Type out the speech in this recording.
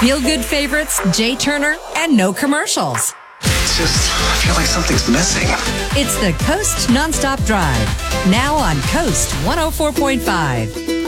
feel-good favorites, Jay Turner, and no commercials. It's just, I feel like something's missing. It's the Coast Nonstop Drive, now on Coast 104.5.